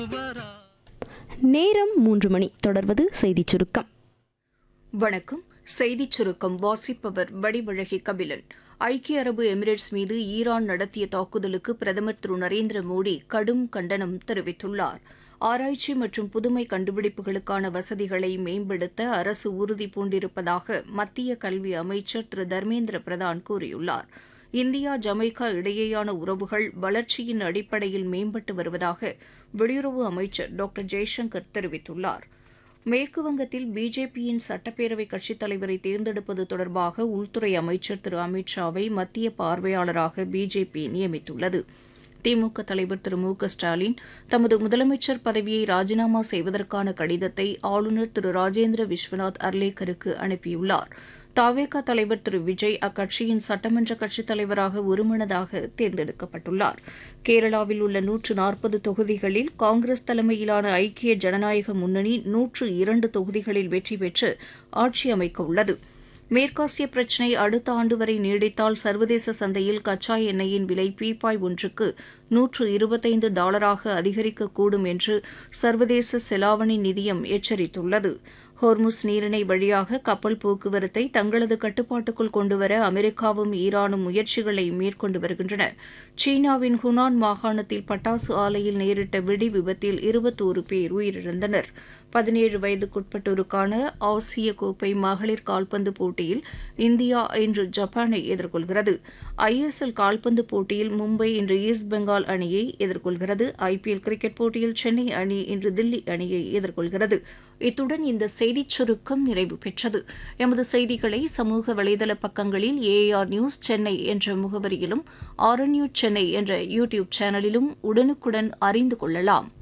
நேரம் 3 மணி. தொடர்வது செய்திச் சுருக்கம். வணக்கம். செய்திச் சுருக்கம் வாசிப்பவர் வடிவழகி கபிலன். ஐக்கிய அரபு எமிரேட்ஸ் மீது ஈரான் நடத்திய தாக்குதலுக்கு பிரதமர் திரு நரேந்திர மோடி கடும் கண்டனம் தெரிவித்துள்ளார். ஆராய்ச்சி மற்றும் புதுமை கண்டுபிடிப்புகளுக்கான வசதிகளை மேம்படுத்த அரசு உறுதி பூண்டிருப்பதாக மத்திய கல்வி அமைச்சர் திரு தர்மேந்திர பிரதான் கூறியுள்ளார். இந்தியா ஜமைக்கா இடையேயான உறவுகள் வளர்ச்சியின் அடிப்படையில் மேம்பட்டு வருவதாக வெளியுறவு அமைச்சர் டாக்டர் ஜெய்சங்கர் தெரிவித்துள்ளார். மேற்குவங்கத்தில் பிஜேபியின் சட்டப்பேரவை கட்சித் தலைவரை தேர்ந்தெடுப்பது தொடர்பாக உள்துறை அமைச்சர் திரு அமித் ஷாவை மத்திய பார்வையாளராக பிஜேபி நியமித்துள்ளது. திமுக தலைவர் திரு மு க ஸ்டாலின் தமது முதலமைச்சர் பதவியை ராஜினாமா செய்வதற்கான கடிதத்தை ஆளுநர் திரு ராஜேந்திர விஸ்வநாத் அர்லேக்கருக்கு அனுப்பியுள்ளார். தவேக தலைவர் திரு விஜய் அக்கட்சியின் சட்டமன்ற கட்சித் தலைவராக ஒருமனதாக தேர்ந்தெடுக்கப்பட்டுள்ளார். கேரளாவில் உள்ள 140 தொகுதிகளில் காங்கிரஸ் தலைமையிலான ஐக்கிய ஜனநாயக முன்னணி 102 தொகுதிகளில் வெற்றி பெற்று ஆட்சி அமைக்க உள்ளது. மேற்காசிய பிரச்சினை அடுத்த ஆண்டு வரை நீடித்தால் சர்வதேச சந்தையில் கச்சா எண்ணெயின் விலை பீப்பாய் ஒன்றுக்கு $125 அதிகரிக்கக்கூடும் என்று சர்வதேச செலாவணி நிதியம் எச்சரித்துள்ளது. ஹோர்முஸ் நீரிணை வழியாக கப்பல் போக்குவரத்தை தங்களது கட்டுப்பாட்டுக்குள் கொண்டுவர அமெரிக்காவும் ஈரானும் முயற்சிகளை மேற்கொண்டு வருகின்றன. சீனாவின் ஹுனான் மாகாணத்தில் பட்டாசு ஆலையில் நேரிட்ட வெடி விபத்தில் 21 பேர் உயிரிழந்தனர். 17 வயதுக்குட்பட்டோருக்கான ஆசிய கோப்பை மகளிர் கால்பந்து போட்டியில் இந்தியா இன்று ஜப்பானை எதிர்கொள்கிறது. ISL கால்பந்து போட்டியில் மும்பை இன்று ஈஸ்ட் பெங்கால் அணியை எதிர்கொள்கிறது. IPL கிரிக்கெட் போட்டியில் சென்னை அணி இன்று தில்லி அணியை எதிர்கொள்கிறது. இத்துடன் இந்த செய்திச் சுருக்கம் நிறைவு பெற்றது. எமது செய்திகளை சமூக வலைதள பக்கங்களில் AAR நியூஸ் சென்னை என்ற முகவரியிலும் RN நியூஸ் சென்னை என்ற யூடியூப் சேனலிலும் உடனுக்குடன் அறிந்து கொள்ளலாம்.